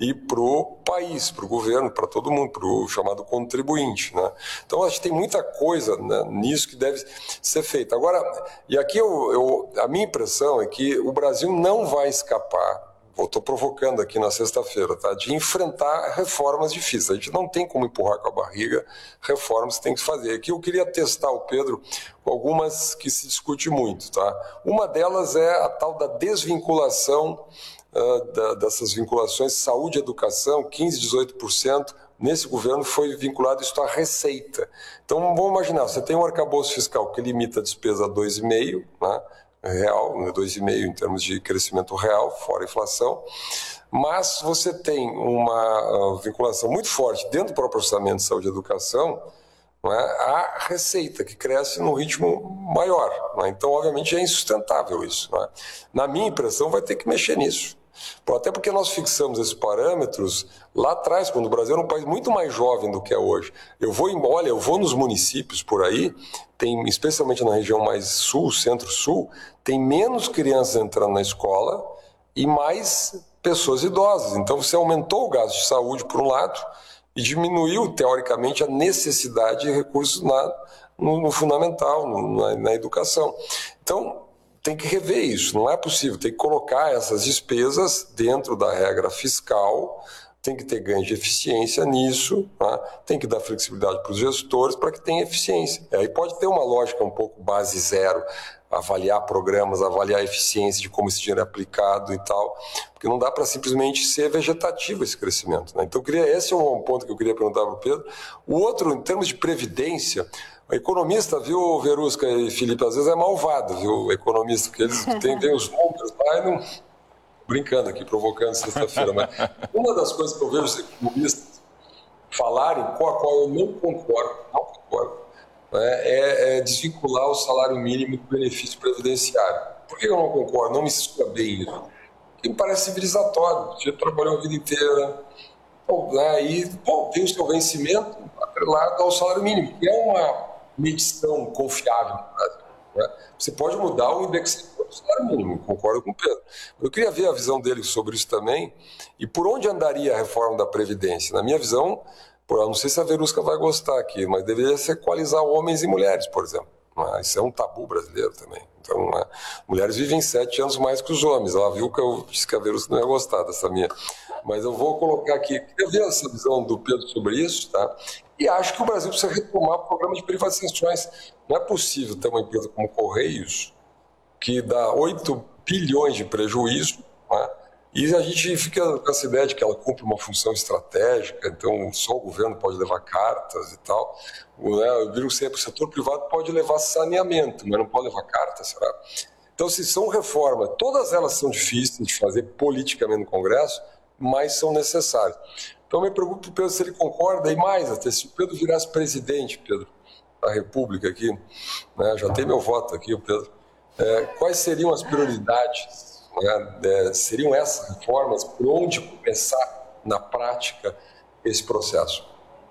e para o país, para o governo, para todo mundo, para o chamado contribuinte, né? Então, acho que tem muita coisa, né, nisso que deve ser feita. Agora, e aqui a minha impressão é que o Brasil não vai escapar, eu estou provocando aqui na sexta-feira, tá, de enfrentar reformas difíceis. A gente não tem como empurrar com a barriga reformas que tem que fazer. Aqui eu queria testar o Pedro com algumas que se discute muito. Tá? Uma delas é a tal da desvinculação dessas vinculações saúde e educação, 15%, 18%, nesse governo foi vinculado isso à receita. Então, vamos imaginar, você tem um arcabouço fiscal que limita a despesa a 2,5%, né, real, 2,5% em termos de crescimento real, fora a inflação, mas você tem uma vinculação muito forte dentro do próprio orçamento de saúde e educação, não é, a receita, que cresce num ritmo maior. Não é? Então, obviamente, é insustentável isso. Não é? Na minha impressão, vai ter que mexer nisso. Até porque nós fixamos esses parâmetros lá atrás, quando o Brasil era um país muito mais jovem do que é hoje. Eu vou nos municípios por aí, tem, especialmente na região mais sul, centro-sul, tem menos crianças entrando na escola e mais pessoas idosas. Então você aumentou o gasto de saúde por um lado e diminuiu, teoricamente, a necessidade de recursos no fundamental, na educação. Então, tem que rever isso, não é possível, tem que colocar essas despesas dentro da regra fiscal, tem que ter ganho de eficiência nisso, tá? Tem que dar flexibilidade para os gestores para que tenha eficiência. Aí pode ter uma lógica um pouco base zero, avaliar programas, avaliar a eficiência de como esse dinheiro é aplicado e tal, porque não dá para simplesmente ser vegetativo esse crescimento. Né? Então, esse é um ponto que eu queria perguntar para o Pedro. O outro, em termos de previdência, o economista, viu, Verusca e Felipe, às vezes é malvado, viu, o economista, porque eles têm os números lá e não... Brincando aqui, provocando sexta-feira, mas uma das coisas que eu vejo os economistas falarem, com a qual eu não concordo, é desvincular o salário mínimo do benefício previdenciário. Por que eu não concordo? Não me soa bem isso. Porque me parece civilizatório. Você trabalhou a vida inteira, tem o seu vencimento atrelado ao salário mínimo, que é uma medição confiável no Brasil. Né? Você pode mudar o indexador do salário mínimo, concordo com o Pedro. Eu queria ver a visão dele sobre isso também e por onde andaria a reforma da Previdência. Na minha visão, eu não sei se a Verusca vai gostar aqui, mas deveria se equalizar homens e mulheres, por exemplo. Isso é um tabu brasileiro também. Então, mulheres vivem 7 anos mais que os homens. Ela viu que eu disse que a Verusca não ia gostar dessa minha. Mas eu vou colocar aqui. Queria ver essa visão do Pedro sobre isso, tá? E acho que o Brasil precisa retomar o programa de privatizações. Não é possível ter uma empresa como Correios, que dá 8 bilhões de prejuízo, né? E a gente fica com essa ideia de que ela cumpre uma função estratégica, então só o governo pode levar cartas e tal. Eu digo sempre, o setor privado pode levar saneamento, mas não pode levar cartas, será? Então, se são reformas, todas elas são difíceis de fazer politicamente no Congresso, mas são necessárias. Então, eu me pergunto para o Pedro se ele concorda, e mais, até se o Pedro virasse presidente, Pedro, da República aqui, né, já tem meu voto aqui, o Pedro, quais seriam as prioridades? Seriam essas reformas? Por onde começar na prática esse processo?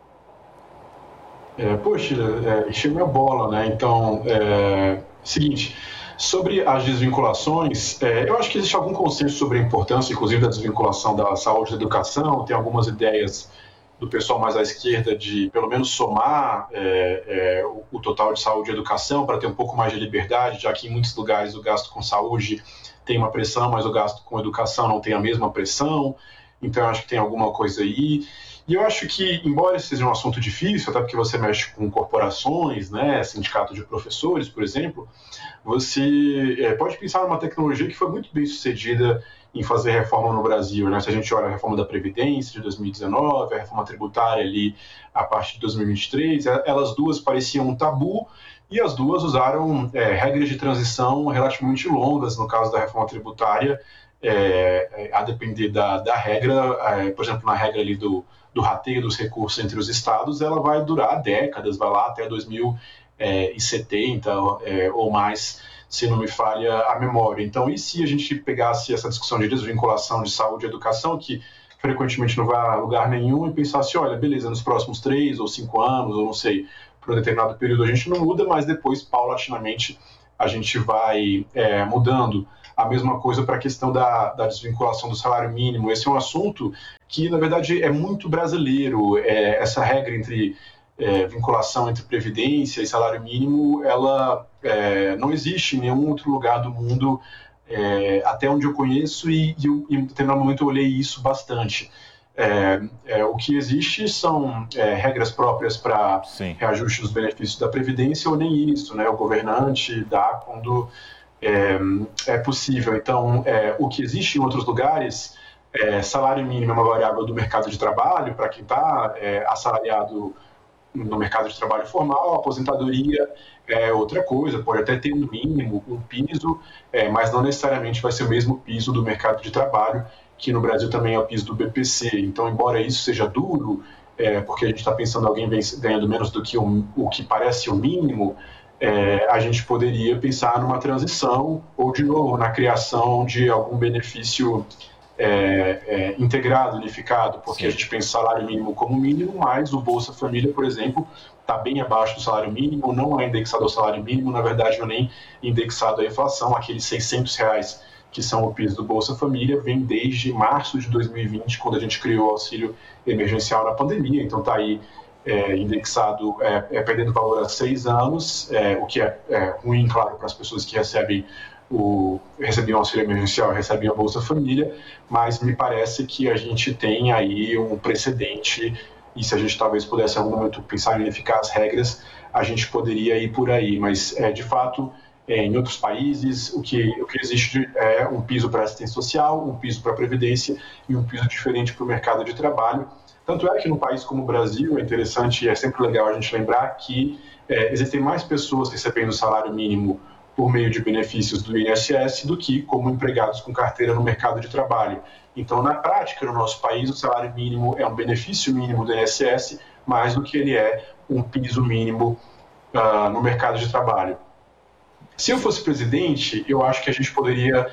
Poxa, encheu minha bola, né? Então, seguinte, sobre as desvinculações, eu acho que existe algum consenso sobre a importância, inclusive, da desvinculação da saúde e da educação. Tem algumas ideias do pessoal mais à esquerda de, pelo menos, somar o total de saúde e educação para ter um pouco mais de liberdade, já que em muitos lugares o gasto com saúde tem uma pressão, mas o gasto com educação não tem a mesma pressão. Então, eu acho que tem alguma coisa aí. E eu acho que, embora esse seja um assunto difícil, até porque você mexe com corporações, né, sindicato de professores, por exemplo, você pode pensar numa tecnologia que foi muito bem sucedida em fazer reforma no Brasil, né? Se a gente olha a reforma da Previdência de 2019, a reforma tributária ali a partir de 2023, elas duas pareciam um tabu e as duas usaram regras de transição relativamente longas, no caso da reforma tributária, a depender da regra, por exemplo, na regra ali do rateio dos recursos entre os estados, ela vai durar décadas, vai lá até 2070 ou mais, se não me falha a memória. Então, e se a gente pegasse essa discussão de desvinculação de saúde e educação, que frequentemente não vai a lugar nenhum, e pensasse, olha, beleza, nos próximos 3 ou 5 anos, ou não sei, por um determinado período a gente não muda, mas depois, paulatinamente, a gente vai mudando. A mesma coisa para a questão da desvinculação do salário mínimo. Esse é um assunto que, na verdade, é muito brasileiro. Essa regra entre vinculação entre previdência e salário mínimo, ela não existe em nenhum outro lugar do mundo, até onde eu conheço, e em determinado momento eu olhei isso bastante. O que existe são regras próprias para reajuste dos benefícios da Previdência, ou nem isso, né? O governante dá quando é possível. Então, o que existe em outros lugares, salário mínimo é uma variável do mercado de trabalho, para quem está assalariado no mercado de trabalho formal. A aposentadoria é outra coisa, pode até ter um mínimo, um piso, mas não necessariamente vai ser o mesmo piso do mercado de trabalho, que no Brasil também é o piso do BPC. Então, embora isso seja duro, porque a gente está pensando em alguém ganhando menos do que o que parece o mínimo, a gente poderia pensar numa transição, ou de novo, na criação de algum benefício integrado, unificado, porque a gente pensa salário mínimo como mínimo, mas o Bolsa Família, por exemplo, está bem abaixo do salário mínimo, não é indexado ao salário mínimo, na verdade não é nem indexado à inflação. Aqueles R$600 que são o piso do Bolsa Família vem desde março de 2020, quando a gente criou o auxílio emergencial na pandemia. Então está aí indexado, perdendo valor há 6 anos, o que é ruim, claro, para as pessoas que recebiam o auxílio emergencial, recebem a Bolsa Família, mas me parece que a gente tem aí um precedente, e se a gente talvez pudesse em algum momento pensar em unificar as regras, a gente poderia ir por aí. Mas, de fato, em outros países, o que existe é um piso para assistência social, um piso para a Previdência e um piso diferente para o mercado de trabalho. Tanto é que num país como o Brasil, é interessante e é sempre legal a gente lembrar que existem mais pessoas recebendo salário mínimo por meio de benefícios do INSS do que como empregados com carteira no mercado de trabalho. Então, na prática, no nosso país, o salário mínimo é um benefício mínimo do INSS, mais do que ele é um piso mínimo no mercado de trabalho. Se eu fosse presidente, eu acho que a gente poderia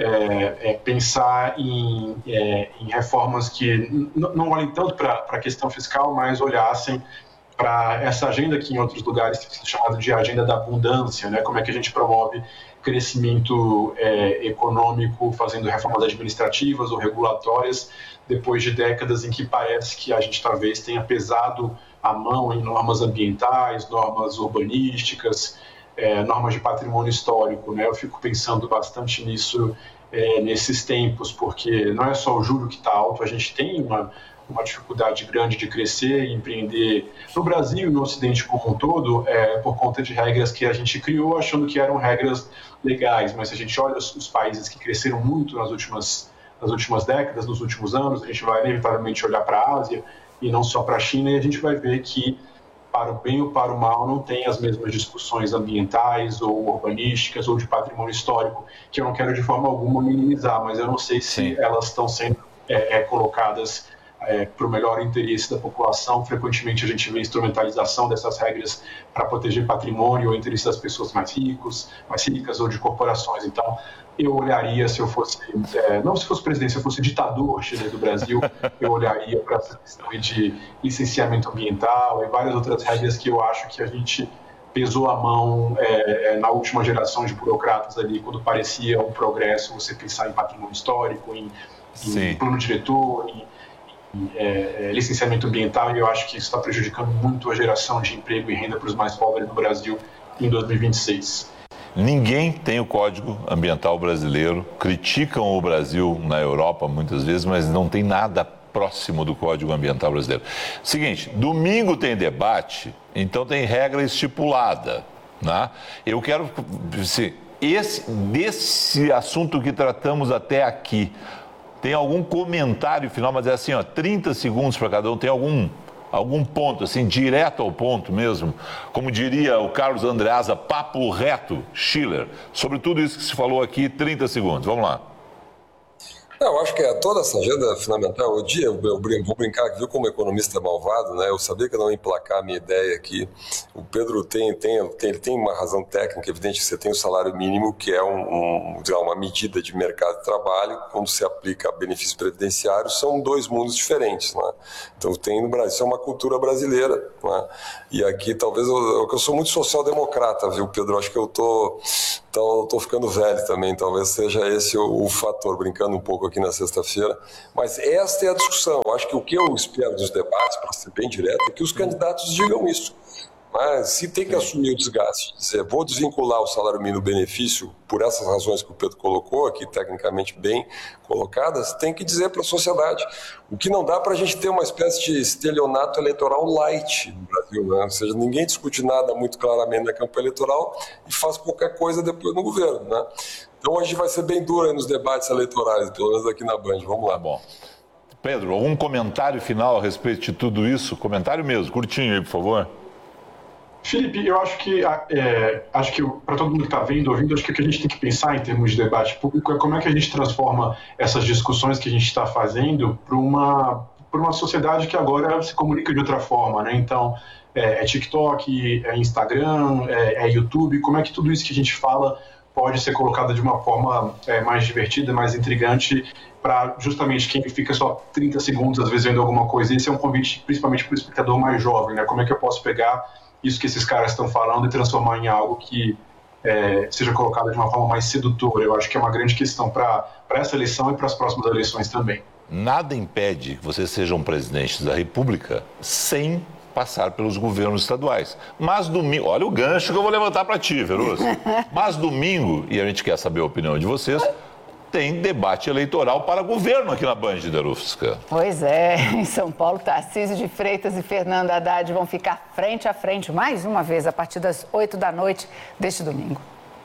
pensar em reformas que não olhem tanto para a questão fiscal, mas olhassem para essa agenda que em outros lugares tem sido chamada de agenda da abundância, né? Como é que a gente promove crescimento econômico fazendo reformas administrativas ou regulatórias, depois de décadas em que parece que a gente talvez tenha pesado a mão em normas ambientais, normas urbanísticas, normas de patrimônio histórico, né? Eu fico pensando bastante nisso nesses tempos, porque não é só o juro que está alto, a gente tem uma dificuldade grande de crescer e empreender no Brasil e no Ocidente como um todo, por conta de regras que a gente criou achando que eram regras legais, mas se a gente olha os países que cresceram muito nas últimas décadas, nos últimos anos, a gente vai inevitavelmente olhar para a Ásia e não só para a China, e a gente vai ver que para o bem ou para o mal não tem as mesmas discussões ambientais ou urbanísticas ou de patrimônio histórico, que eu não quero de forma alguma minimizar, mas eu não sei se elas estão sendo colocadas para o melhor interesse da população. Frequentemente a gente vê instrumentalização dessas regras para proteger patrimônio ou interesse das pessoas mais ricas ou de corporações. Então, eu olharia, se eu fosse, não se fosse presidente, se eu fosse ditador chileno do Brasil, eu olharia para essa questão de licenciamento ambiental e várias outras regras que eu acho que a gente pesou a mão na última geração de burocratas ali, quando parecia um progresso você pensar em patrimônio histórico, em plano diretor, em licenciamento ambiental, e eu acho que isso está prejudicando muito a geração de emprego e renda para os mais pobres no Brasil em 2026. Ninguém tem o Código Ambiental brasileiro, criticam o Brasil na Europa muitas vezes, mas não tem nada próximo do Código Ambiental brasileiro. Seguinte, domingo tem debate, então tem regra estipulada, né? Eu quero, desse assunto que tratamos até aqui, tem algum comentário final, mas é assim, 30 segundos para cada um, tem algum ponto, assim, direto ao ponto mesmo, como diria o Carlos Andreasa, papo reto, Schiller, sobre tudo isso que se falou aqui, 30 segundos, vamos lá. Eu acho que toda essa agenda é fundamental. Eu vou brincar que, viu como economista malvado, né? Eu sabia que eu não ia emplacar a minha ideia aqui. O Pedro tem uma razão técnica, evidente que você tem o salário mínimo, que é uma medida de mercado de trabalho, quando se aplica a benefícios previdenciários, são dois mundos diferentes, né? Então tem no Brasil, isso é uma cultura brasileira, né? E aqui talvez eu sou muito social-democrata, viu, Pedro? Acho que eu tô ficando velho também, talvez seja esse o fator, brincando um pouco aqui na sexta-feira. Mas esta é a discussão. Eu acho que o que eu espero dos debates, para ser bem direto, é que os candidatos digam isso. Mas se tem que assumir o desgaste, dizer, vou desvincular o salário mínimo do benefício por essas razões que o Pedro colocou aqui, tecnicamente bem colocadas, tem que dizer para a sociedade. O que não dá para a gente ter uma espécie de estelionato eleitoral light no Brasil, né? Ou seja, ninguém discute nada muito claramente na campanha eleitoral e faz qualquer coisa depois no governo, né? Então hoje vai ser bem duro aí nos debates eleitorais, pelo menos aqui na Band. Vamos lá. Tá bom. Pedro, algum comentário final a respeito de tudo isso? Comentário mesmo, curtinho aí, por favor. Felipe, eu acho que para todo mundo que está vendo, ouvindo, acho que o que a gente tem que pensar em termos de debate público é como é que a gente transforma essas discussões que a gente está fazendo para uma sociedade que agora se comunica de outra forma, né? Então, é TikTok, é Instagram, é YouTube, como é que tudo isso que a gente fala pode ser colocado de uma forma mais divertida, mais intrigante, para justamente quem fica só 30 segundos, às vezes, vendo alguma coisa. Esse é um convite principalmente para o espectador mais jovem, né? Como é que eu posso pegar isso que esses caras estão falando e transformar em algo que seja colocado de uma forma mais sedutora? Eu acho que é uma grande questão para essa eleição e para as próximas eleições também. Nada impede que você seja um presidente da República sem passar pelos governos estaduais. Mas domingo, olha o gancho que eu vou levantar para ti, Veloso. Mas domingo, e a gente quer saber a opinião de vocês, tem debate eleitoral para governo aqui na Band, Darufska. Pois é, em São Paulo, Tarcísio de Freitas e Fernando Haddad vão ficar frente a frente mais uma vez a partir das 8 da noite deste domingo.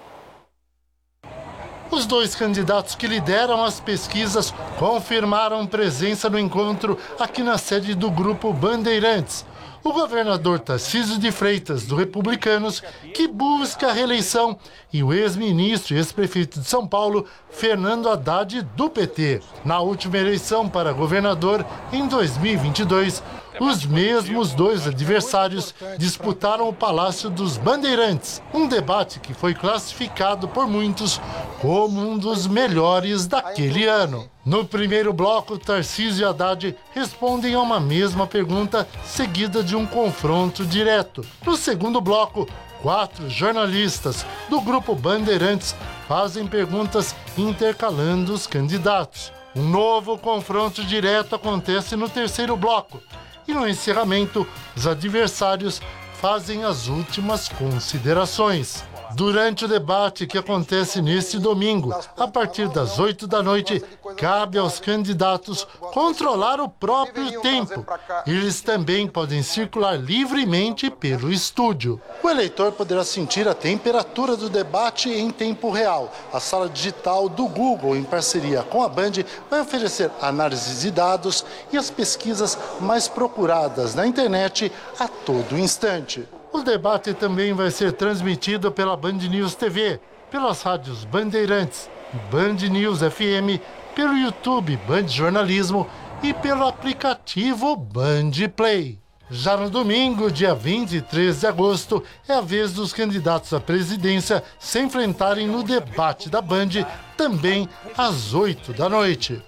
Os dois candidatos que lideram as pesquisas confirmaram presença no encontro aqui na sede do Grupo Bandeirantes. O governador Tarcísio de Freitas, do Republicanos, que busca a reeleição, e o ex-ministro e ex-prefeito de São Paulo, Fernando Haddad, do PT. Na última eleição para governador, em 2022, os mesmos dois adversários disputaram o Palácio dos Bandeirantes, um debate que foi classificado por muitos como um dos melhores daquele ano. No primeiro bloco, Tarcísio e Haddad respondem a uma mesma pergunta, seguida de um confronto direto. No segundo bloco, 4 jornalistas do Grupo Bandeirantes fazem perguntas intercalando os candidatos. Um novo confronto direto acontece no terceiro bloco. E no encerramento, os adversários fazem as últimas considerações. Durante o debate que acontece neste domingo, a partir das 8 da noite, cabe aos candidatos controlar o próprio tempo. Eles também podem circular livremente pelo estúdio. O eleitor poderá sentir a temperatura do debate em tempo real. A sala digital do Google, em parceria com a Band, vai oferecer análise de dados e as pesquisas mais procuradas na internet a todo instante. O debate também vai ser transmitido pela Band News TV, pelas rádios Bandeirantes, Band News FM, pelo YouTube Band Jornalismo e pelo aplicativo Band Play. Já no domingo, dia 23 de agosto, é a vez dos candidatos à presidência se enfrentarem no debate da Band, também às 8 da noite.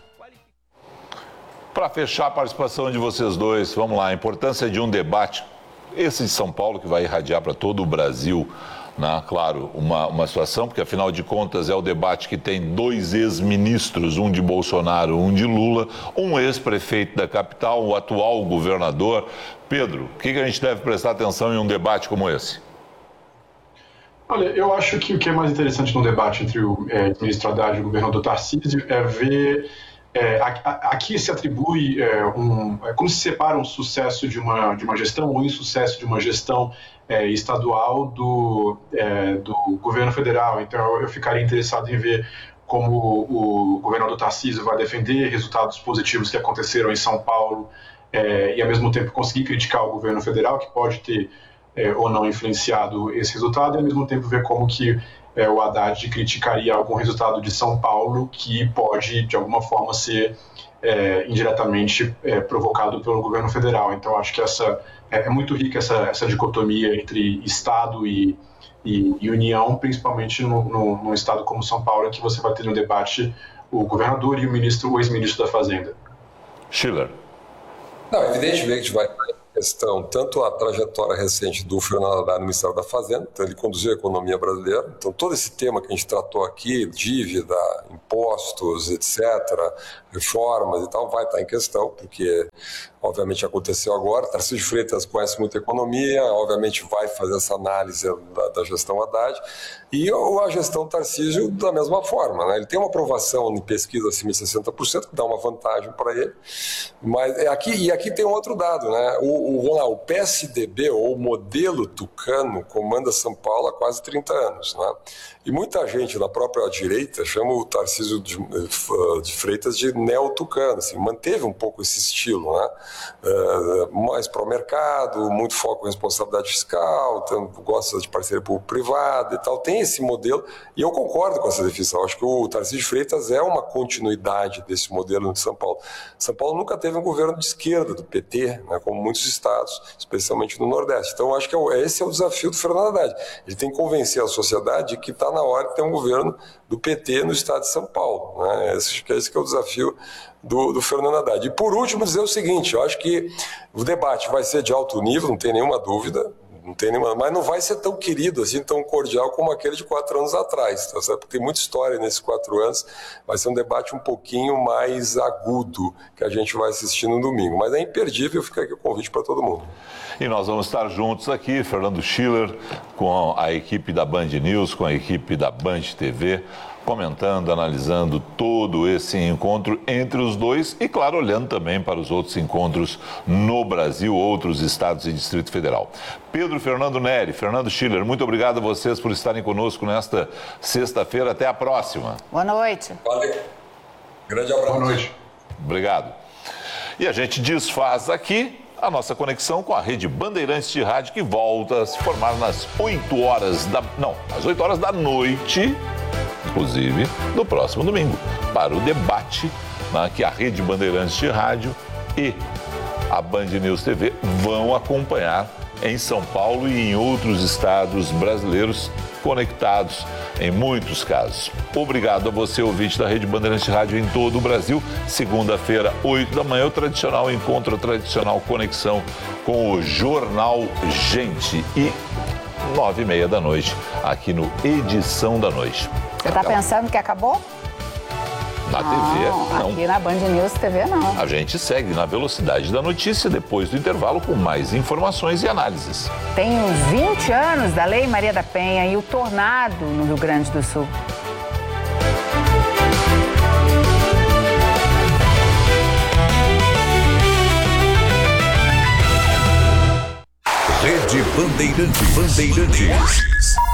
Para fechar a participação de vocês dois, vamos lá, a importância de um debate. Esse de São Paulo, que vai irradiar para todo o Brasil, né? Claro, uma situação, porque afinal de contas é o debate que tem 2 ex-ministros, um de Bolsonaro, um de Lula, um ex-prefeito da capital, o atual governador. Pedro, o que a gente deve prestar atenção em um debate como esse? Olha, eu acho que o que é mais interessante no debate entre o ministro Haddad e o governador Tarcísio é ver... aqui se atribui como se separa um sucesso de uma gestão ou um insucesso de uma gestão estadual do governo federal. Então eu ficaria interessado em ver como o governador Tarcísio vai defender resultados positivos que aconteceram em São Paulo e ao mesmo tempo conseguir criticar o governo federal, que pode ter ou não influenciado esse resultado, e ao mesmo tempo ver como que o Haddad criticaria algum resultado de São Paulo que pode, de alguma forma, ser indiretamente provocado pelo governo federal. Então, acho que é muito rica essa dicotomia entre Estado e União, principalmente num estado como São Paulo, em que você vai ter no debate o governador e o ex-ministro da Fazenda. Schiller. Não, evidentemente vai estar em questão tanto a trajetória recente do Fernando Haddad no Ministério da Fazenda, então ele conduziu a economia brasileira, então todo esse tema que a gente tratou aqui, dívida, impostos, etc., reformas e tal, vai estar em questão, porque obviamente aconteceu agora. Tarcísio de Freitas conhece muito a economia, obviamente vai fazer essa análise da gestão Haddad, e a gestão Tarcísio da mesma forma, né? Ele tem uma aprovação em pesquisa acima de 60%, que dá uma vantagem para ele, mas aqui tem um outro dado, né? O PSDB, ou o modelo tucano, comanda São Paulo há quase 30 anos, né? E muita gente da própria direita chama o Tarcísio de Freitas de neo-tucano, assim, manteve um pouco esse estilo, né? Mais pró-mercado, muito foco em responsabilidade fiscal, gosta de parceria público-privada e tal, tem esse modelo, e eu concordo com essa definição. Acho que o Tarcísio de Freitas é uma continuidade desse modelo de São Paulo. São Paulo nunca teve um governo de esquerda, do PT, né, como muitos estados, especialmente no Nordeste. Então, acho que esse é o desafio do Fernando Haddad. Ele tem que convencer a sociedade que está na hora de ter um governo do PT no estado de São Paulo, né? Esse que é o desafio do Fernando Haddad. E por último, dizer o seguinte: eu acho que o debate vai ser de alto nível, não tem nenhuma dúvida, mas não vai ser tão querido, assim, tão cordial como aquele de 4 anos atrás, tá certo? Porque tem muita história nesses 4 anos, vai ser um debate um pouquinho mais agudo que a gente vai assistir no domingo. Mas é imperdível, fica aqui o convite para todo mundo. E nós vamos estar juntos aqui, Fernando Schiller, com a equipe da Band News, com a equipe da Band TV, comentando, analisando todo esse encontro entre os dois e, claro, olhando também para os outros encontros no Brasil, outros estados e Distrito Federal. Pedro Fernando Neri, Fernando Schiller, muito obrigado a vocês por estarem conosco nesta sexta-feira. Até a próxima. Boa noite. Valeu. Grande abraço. Boa noite. Obrigado. E a gente desfaz aqui a nossa conexão com a Rede Bandeirantes de Rádio, que volta a se formar às 8 horas da noite, inclusive, do próximo domingo, para o debate, né, que a Rede Bandeirantes de Rádio e a Band News TV vão acompanhar em São Paulo e em outros estados brasileiros conectados em muitos casos. Obrigado a você, ouvinte da Rede Bandeirantes de Rádio em todo o Brasil. Segunda-feira, 8 da manhã, o tradicional encontro, a tradicional conexão com o Jornal Gente. E 9h30 da noite, aqui no Edição da Noite. Você está pensando que acabou? Na TV, não. Aqui na Band News TV, não. A gente segue na velocidade da notícia depois do intervalo com mais informações e análises. Tem uns 20 anos da Lei Maria da Penha e o tornado no Rio Grande do Sul. Rede Bandeirantes.